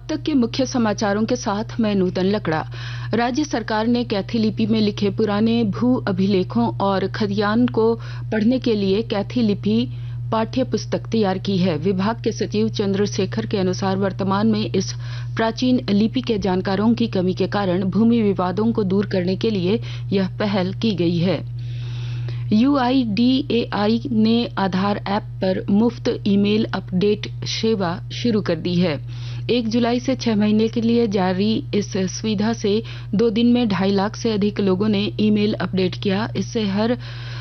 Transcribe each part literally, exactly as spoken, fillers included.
तक के मुख्य समाचारों के साथ मैं नूतन लकड़ा। राज्य सरकार ने कैथी लिपि में लिखे पुराने भू अभिलेखों और खतियान को पढ़ने के लिए कैथी लिपि पाठ्य पुस्तक तैयार की है। विभाग के सचिव चंद्रशेखर के अनुसार वर्तमान में इस प्राचीन लिपि के जानकारों की कमी के कारण भूमि विवादों को दूर करने के लिए यह पहल की गई है। यू आई डी ए आई ने आधार ऐप पर मुफ्त ईमेल अपडेट सेवा शुरू कर दी है। एक जुलाई से छह महीने के लिए जारी इस सुविधा से दो दिन में ढाई लाख से अधिक लोगों ने ईमेल अपडेट किया। इससे हर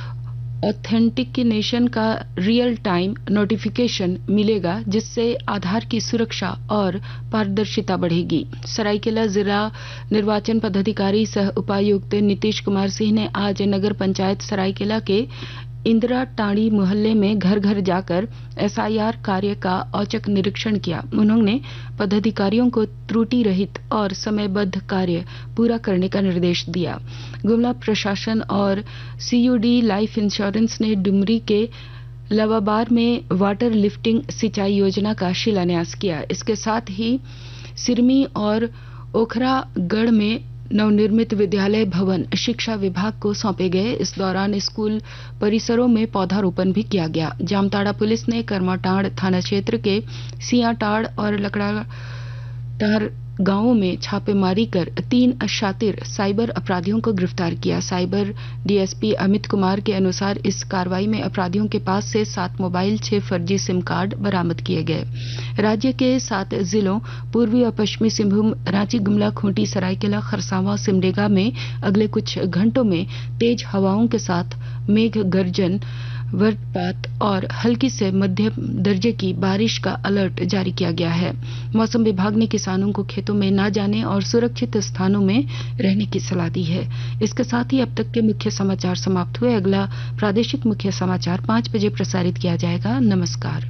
ऑथेंटिकेशन का रियल टाइम नोटिफिकेशन मिलेगा, जिससे आधार की सुरक्षा और पारदर्शिता बढ़ेगी। सरायकेला जिला निर्वाचन पदाधिकारी सह उपायुक्त नीतीश कुमार सिंह ने आज नगर पंचायत सरायकेला के इंदिरा टांडी मोहल्ले में घर घर जाकर एस आई आर कार्य का औचक निरीक्षण किया। उन्होंने पदाधिकारियों को त्रुटि रहित और समयबद्ध कार्य पूरा करने का निर्देश दिया। गुमला प्रशासन और सी यू डी लाइफ इंश्योरेंस ने डुमरी के लवाबार में वाटर लिफ्टिंग सिंचाई योजना का शिलान्यास किया। इसके साथ ही सिरमी और ओखरागढ़ में नवनिर्मित विद्यालय भवन शिक्षा विभाग को सौंपे गए। इस दौरान स्कूल परिसरों में पौधारोपण भी किया गया। जामताड़ा पुलिस ने करमाटांड़ थाना क्षेत्र के सियाटांड़ और लकड़ाटांड़ गांवों में छापेमारी कर तीन शातिर साइबर अपराधियों को गिरफ्तार किया। Cyber D S P Amit Kumar के अनुसार इस कार्रवाई में अपराधियों के पास से सात मोबाइल, छह फर्जी सिम कार्ड बरामद किए गए। राज्य के सात जिलों पूर्वी और पश्चिमी सिंहभूम, रांची, गुमला, खूंटी, सरायकेला, खरसावां, सिमडेगा में अगले कुछ घंटों में तेज हवाओं के साथ मेघ गर्जन, वज्रपात और हल्की से मध्यम दर्जे की बारिश का अलर्ट जारी किया गया है। मौसम विभाग ने किसानों को खेतों में न जाने और सुरक्षित स्थानों में रहने की सलाह दी है। इसके साथ ही अब तक के मुख्य समाचार समाप्त हुए। अगला प्रादेशिक मुख्य समाचार पांच बजे प्रसारित किया जाएगा। नमस्कार।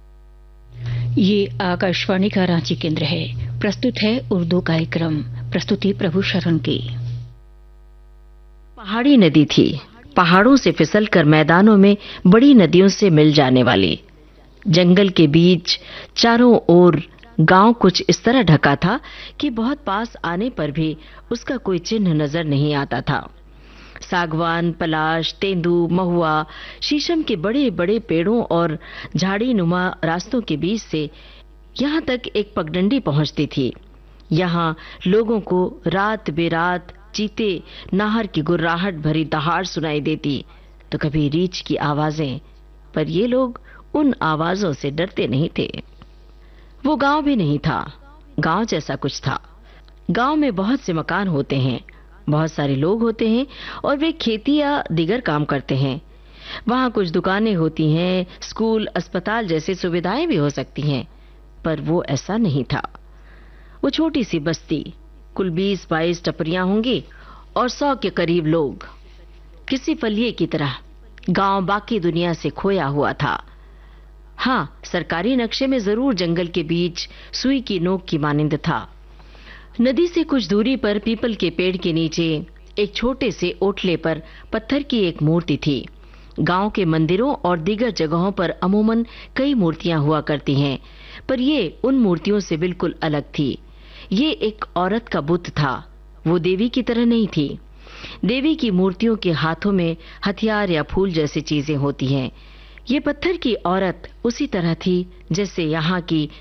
ये आकाशवाणी का रांची केंद्र है। प्रस्तुत है उर्दू कार्यक्रम। प्रस्तुति प्रभु शरण की। पहाड़ी नदी थी, पहाड़ों से फिसलकर मैदानों में बड़ी नदियों से मिल जाने वाली। जंगल के बीच चारों ओर गांव कुछ इस तरह ढका था कि बहुत पास आने पर भी उसका कोई चिन्ह नजर नहीं आता था। सागवान, पलाश, तेंदू, महुआ, शीशम के बड़े बड़े पेड़ों और झाड़ी नुमा रास्तों के बीच से यहां तक एक पगडंडी पहुंचती थी। यहां लोगों को रात बेरात चीते नाहर की गुर्राहट भरी दहाड़ सुनाई देती, तो कभी रीछ की आवाजें, पर ये लोग उन आवाजों से डरते नहीं थे। वो गांव भी नहीं था, गांव जैसा कुछ था। गांव में बहुत से मकान होते हैं, बहुत सारे लोग होते हैं और वे खेती या दीगर काम करते हैं। वहां कुछ दुकानें होती हैं, स्कूल, अस्पताल जैसी सुविधाएं भी हो सकती हैं, पर वो ऐसा नहीं था। वो छोटी सी बस्ती, कुल बीस बाईस टपरियां होंगी और सौ के करीब लोग। किसी फलिए की तरह गांव बाकी दुनिया से खोया हुआ था। हाँ, सरकारी नक्शे में जरूर जंगल के बीच सुई की नोक की मानिंद था। नदी से कुछ दूरी पर पीपल के पेड़ के नीचे एक छोटे से ओटले पर पत्थर की एक मूर्ति थी। गांव के मंदिरों और दीगर जगहों पर अमूमन कई मूर्तियां हुआ करती हैं, पर ये उन मूर्तियों से बिल्कुल अलग थी। ये एक औरत का बुत था। वो देवी की तरह नहीं थी। देवी की मूर्तियों के हाथों में हथियार या फूल जैसी चीजें होती हैं। ये पत्थर की औरत उसी तरह थी जैसे यहाँ की